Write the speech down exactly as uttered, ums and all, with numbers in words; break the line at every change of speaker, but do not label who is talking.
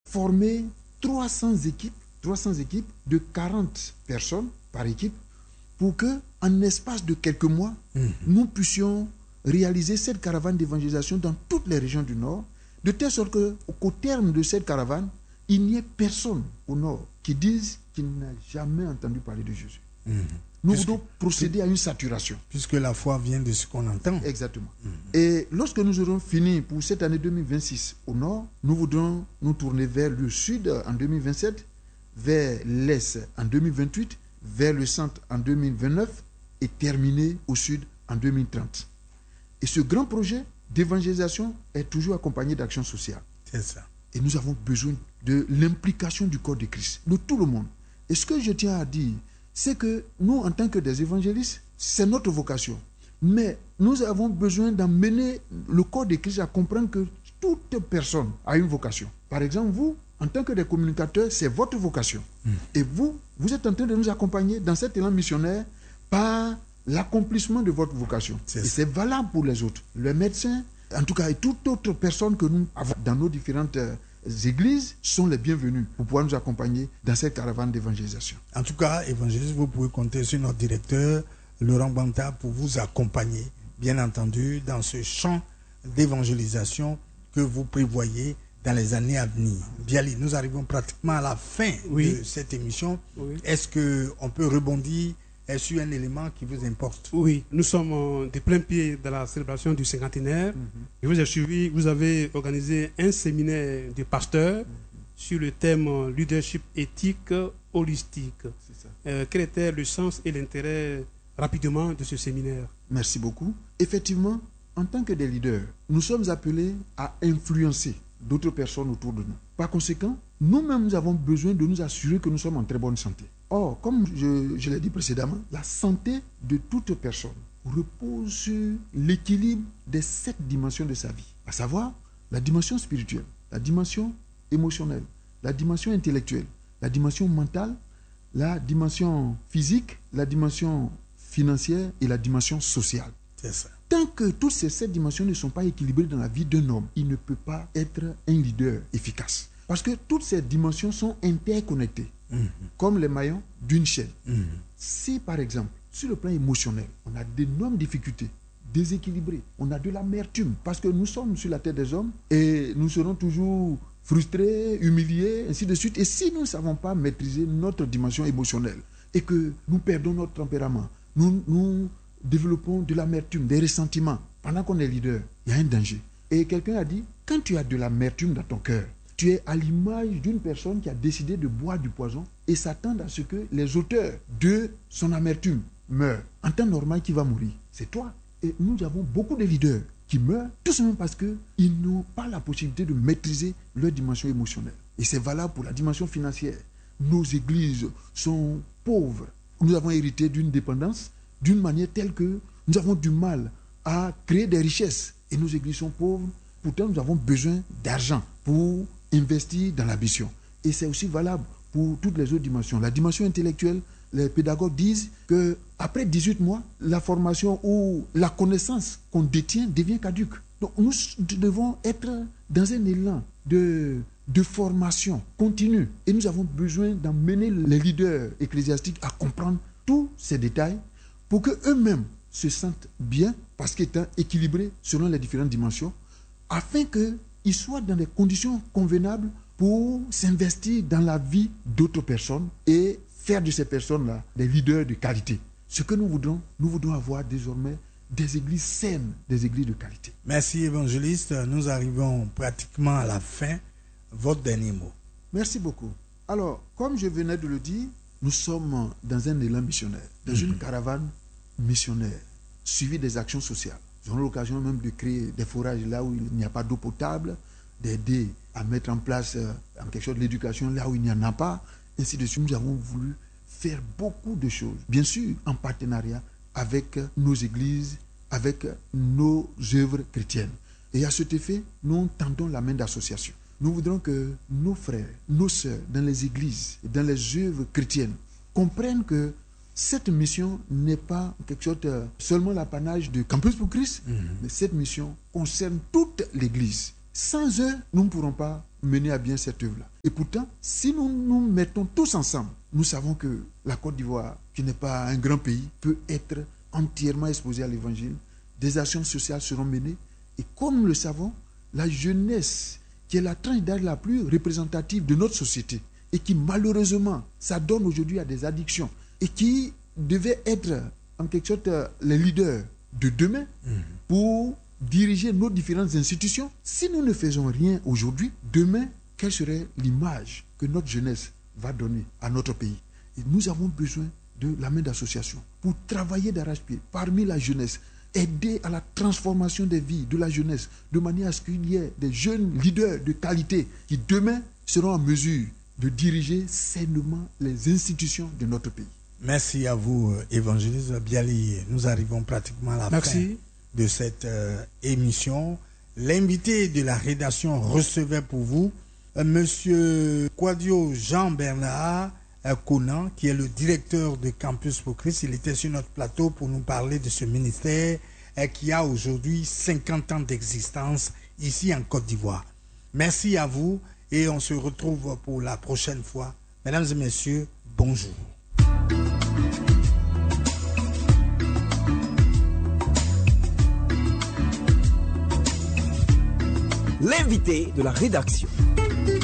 former trois cents équipes, trois cents équipes de quarante personnes par équipe pour qu'en espace de quelques mois, mmh. nous puissions réaliser cette caravane d'évangélisation dans toutes les régions du Nord, de telle sorte que, qu'au terme de cette caravane, il n'y ait personne au Nord qui dise qu'il n'a jamais entendu parler de Jésus. Mmh. Nous puisque, voulons procéder à une saturation.
Puisque la foi vient de ce qu'on entend.
Exactement. Mmh. Et lorsque nous aurons fini pour cette année deux mille vingt-six au Nord, nous voudrons nous tourner vers le Sud en deux mille vingt-sept, vers l'Est en deux mille vingt-huit, vers le Centre en deux mille vingt-neuf et terminer au Sud en deux mille trente. Et ce grand projet d'évangélisation est toujours accompagné d'actions sociales.
C'est ça.
Et nous avons besoin de l'implication du corps de Christ, de tout le monde. Et ce que je tiens à dire, c'est que nous, en tant que des évangélistes, c'est notre vocation. Mais nous avons besoin d'emmener le corps de Christ à comprendre que toute personne a une vocation. Par exemple, vous, en tant que des communicateurs, c'est votre vocation. Mmh. Et vous, vous êtes en train de nous accompagner dans cet élan missionnaire par l'accomplissement de votre vocation. C'est et ça. C'est valable pour les autres. Les médecins, en tout cas, et toute autre personne que nous avons dans nos différentes euh, églises sont les bienvenus pour pouvoir nous accompagner dans cette caravane d'évangélisation.
En tout cas, évangéliste, vous pouvez compter sur notre directeur, Laurent Banta, pour vous accompagner, bien entendu, dans ce champ d'évangélisation que vous prévoyez dans les années à venir. Bialy, nous arrivons pratiquement à la fin oui. de cette émission. Oui. Est-ce qu'on peut rebondir sur un élément qui vous importe?
Oui, nous sommes de plein pied dans la célébration du cinquantenaire. Mm-hmm. Je vous ai suivi, vous avez organisé un séminaire de pasteurs mm-hmm. sur le thème leadership éthique holistique. C'est ça. Euh, quel était le sens et l'intérêt rapidement de ce séminaire?
Merci beaucoup. Effectivement, en tant que des leaders, nous sommes appelés à influencer d'autres personnes autour de nous. Par conséquent, nous-mêmes, nous avons besoin de nous assurer que nous sommes en très bonne santé. Or, comme je, je l'ai dit précédemment, la santé de toute personne repose sur l'équilibre des sept dimensions de sa vie, à savoir la dimension spirituelle, la dimension émotionnelle, la dimension intellectuelle, la dimension mentale, la dimension physique, la dimension financière et la dimension sociale.
C'est ça.
Tant que toutes ces sept dimensions ne sont pas équilibrées dans la vie d'un homme, il ne peut pas être un leader efficace. Parce que toutes ces dimensions sont interconnectées, mmh. comme les maillons d'une chaîne. Mmh. Si, par exemple, sur le plan émotionnel, on a d'énormes difficultés, déséquilibrées, on a de l'amertume, parce que nous sommes sur la terre des hommes et nous serons toujours frustrés, humiliés, ainsi de suite. Et si nous ne savons pas maîtriser notre dimension émotionnelle et que nous perdons notre tempérament, nous, nous développons de l'amertume, des ressentiments, pendant qu'on est leader, il y a un danger. Et quelqu'un a dit, quand tu as de l'amertume dans ton cœur, tu es à l'image d'une personne qui a décidé de boire du poison et s'attend à ce que les auteurs de son amertume meurent. En temps normal, qui va mourir? C'est toi. Et nous avons beaucoup de leaders qui meurent tout simplement parce qu'ils n'ont pas la possibilité de maîtriser leur dimension émotionnelle. Et c'est valable pour la dimension financière. Nos églises sont pauvres. Nous avons hérité d'une dépendance d'une manière telle que nous avons du mal à créer des richesses. Et nos églises sont pauvres. Pourtant, nous avons besoin d'argent pour investir dans la mission. Et c'est aussi valable pour toutes les autres dimensions. La dimension intellectuelle, les pédagogues disent qu'après dix-huit mois, la formation ou la connaissance qu'on détient devient caduque. Donc nous devons être dans un élan de, de formation continue. Et nous avons besoin d'emmener les leaders ecclésiastiques à comprendre tous ces détails pour qu'eux-mêmes se sentent bien, parce qu'ils sont équilibrés selon les différentes dimensions, afin qu'ils soient dans des conditions convenables pour s'investir dans la vie d'autres personnes et faire de ces personnes-là des leaders de qualité. Ce que nous voudrons, nous voudrons avoir désormais des églises saines, des églises de qualité.
Merci évangéliste, nous arrivons pratiquement à la fin. Votre dernier mot.
Merci beaucoup. Alors, comme je venais de le dire, nous sommes dans un élan missionnaire, dans mm-hmm. une caravane missionnaire, suivie des actions sociales. Nous avons l'occasion même de créer des forages là où il n'y a pas d'eau potable, d'aider à mettre en place euh, en quelque sorte l'éducation là où il n'y en a pas, ainsi de suite. Nous avons voulu faire beaucoup de choses, bien sûr en partenariat avec nos églises, avec nos œuvres chrétiennes. Et à cet effet, nous tendons la main d'association. Nous voudrons que nos frères, nos sœurs, dans les églises, dans les œuvres chrétiennes, comprennent que cette mission n'est pas quelque chose de, seulement l'apanage de Campus pour Christ, mmh. mais cette mission concerne toute l'Église. Sans eux, nous ne pourrons pas mener à bien cette œuvre-là. Et pourtant, si nous nous mettons tous ensemble, nous savons que la Côte d'Ivoire, qui n'est pas un grand pays, peut être entièrement exposée à l'évangile. Des actions sociales seront menées. Et comme nous le savons, la jeunesse, qui est la tranche d'âge la plus représentative de notre société, et qui malheureusement s'adonne aujourd'hui à des addictions, et qui devait être en quelque sorte les leaders de demain mmh. pour diriger nos différentes institutions. Si nous ne faisons rien aujourd'hui, demain, quelle serait l'image que notre jeunesse va donner à notre pays? Et nous avons besoin de la main d'association pour travailler d'arrache-pied parmi la jeunesse, aider à la transformation des vies de la jeunesse, de manière à ce qu'il y ait des jeunes leaders de qualité qui demain seront en mesure de diriger sainement les institutions de notre pays.
Merci à vous, évangéliste Biali. Nous arrivons pratiquement à la
Merci.
fin de cette euh, émission. L'invité de la rédaction recevait pour vous euh, Monsieur Quadio Jean-Bernard euh, Conan, qui est le directeur de Campus pour Christ. Il était sur notre plateau pour nous parler de ce ministère euh, qui a aujourd'hui cinquante ans d'existence ici en Côte d'Ivoire. Merci à vous et on se retrouve pour la prochaine fois. Mesdames et messieurs, bonjour.
L'invité de la rédaction.